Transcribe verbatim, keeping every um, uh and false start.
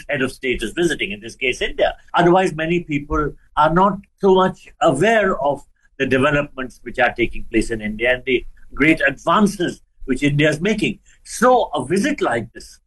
head of state is visiting, in this case, India. Otherwise, many people are not so much aware of the developments which are taking place in India and the great advances which India is making. So a visit like this